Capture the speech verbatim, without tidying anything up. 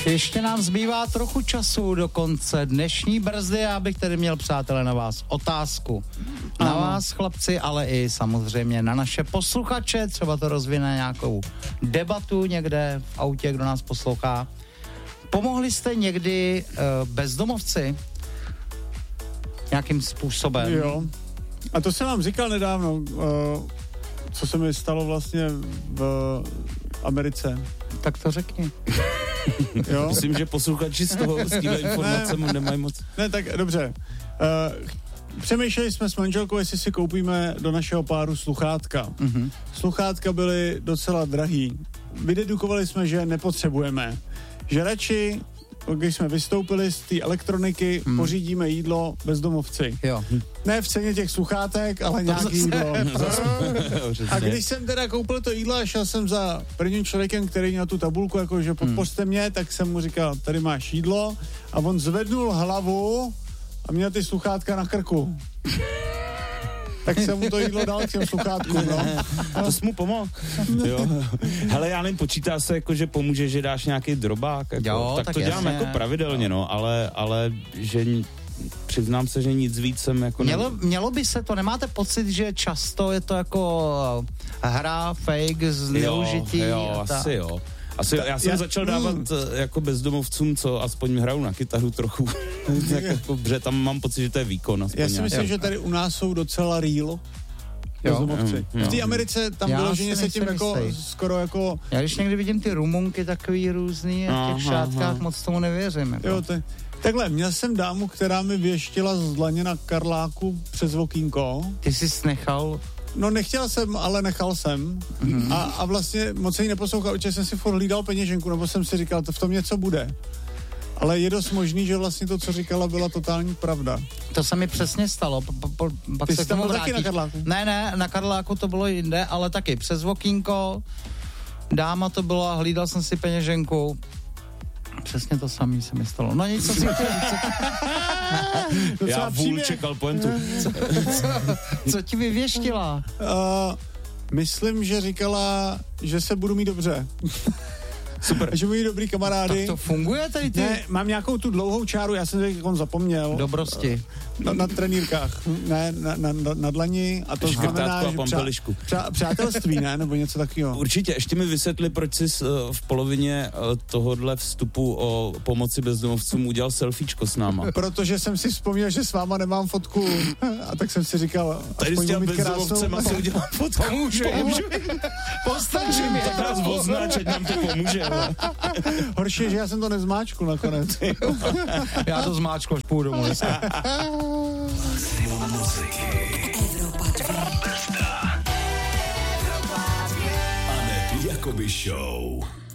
Ještě nám zbývá trochu času do konce dnešní brzdy, já bych tedy měl, přátelé, na vás otázku. Na Ano. vás, chlapci, ale i samozřejmě na naše posluchače, třeba to rozvine nějakou debatu někde v autě, kdo nás poslouchá. Pomohli jste někdy uh, bezdomovci nějakým způsobem? Jo. A to jsem vám říkal nedávno, uh, co se mi stalo vlastně v Americe. Tak to řekni. Jo? Myslím, že posluchači z toho, z téhle informace mu nemají moc. Ne, tak dobře. Uh, přemýšleli jsme s manželkou, jestli si koupíme do našeho páru sluchátka. Mm-hmm. Sluchátka byly docela drahý. Vydedukovali jsme, že nepotřebujeme. Že radši, když jsme vystoupili z té elektroniky, hmm. pořídíme jídlo bezdomovci. Jo. Ne v ceně těch sluchátek, ale nějaký jídlo. A když jsem teda koupil to jídlo a šel jsem za prvním člověkem, který měl tu tabulku, jako že podpořte mě, tak jsem mu říkal, tady máš jídlo, a on zvednul hlavu a měl ty sluchátka na krku. Tak jsem mu to jídlo dal k těm sluchátkům, no. To jsi mu pomohl. Jo. Hele, já nevím, počítá se jako, že pomůže, že dáš nějaký drobák, jako, jo, tak, tak to dělám jasně. jako pravidelně, no, ale, ale že ni, přiznám se, že nic víc jsem jako... Mělo, mělo by se to, nemáte pocit, že často je to jako hra, fake, zneužití? Jo, jo, ta... asi jo. Asi, já jsem já, začal dávat mm. jako bezdomovcům, co aspoň hraju na kytaru trochu, tak jako, že tam mám pocit, že to je výkon. Aspoň Já si myslím, nějak. že tady u nás jsou docela real bezdomovci. Jo. V té Americe tam Já vyloženě si se tím nejsem jako jistý. skoro jako... Já když někdy vidím ty rumunky takový různý a v těch Aha, šátkách aha. moc tomu nevěřím. Jako. Jo, ty. Takhle, měl jsem dámu, která mi věštila z dlaně na Karláku přes okýnko. Ty jsi nechal... No nechtěl jsem, ale nechal jsem. Mm-hmm. A, a vlastně moc se jí neposlouchal, určitě jsem si furt hlídal peněženku, nebo jsem si říkal, to v tom něco bude. Ale je dost možný, že vlastně to, co říkala, byla totální pravda. To se mi přesně stalo. P- p- pak Ty se jsi k tam tomu byl taky vrátíš. na Karláku? Ne, ne, na Karláku to bylo jinde, ale taky přes okýnko. Dáma to bylo a hlídal jsem si peněženku. Přesně to samé se mi stalo. No nic, co si chtěl. Co, Já vůl čekal pointu. co, co, co ti vyvěštila? Uh, myslím, že říkala, že se budu mít dobře. Super. Že budu mít dobrý kamarády. Tak to funguje tady ty? Ne, mám nějakou tu dlouhou čáru, já jsem jak on zapomněl. Dobrosti. Na, na trenýrkách, ne, na, na, na, na dlani, a to Škrtátko znamená, a že pampelišku. přá, přátelství, ne, nebo něco takového. Určitě, ještě mi vysvětli, proč jsi uh, v polovině uh, tohohle vstupu o pomoci bezdomovcům udělal selfiečko s náma. Protože jsem si vzpomněl, že s váma nemám fotku, a tak jsem si říkal, Tady s aspoň těm budu mít bezdomovcem asi udělám fotku. Pomůže. Postačí mi. Tak nás označ, ať nám to pomůže. Ale. Horší je, že já jsem to nezmáčkl nakonec. Já to zmáčku, až půjdu domů. Maximum muziky. Evropa dva. Evropa dva. Anety Jakoby Show.